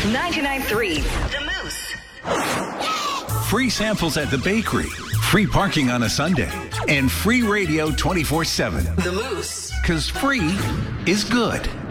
99.3 The Moose. Free samples at the bakery, free parking on a Sunday, and free radio 24/7. The Moose. 'Cause free is good.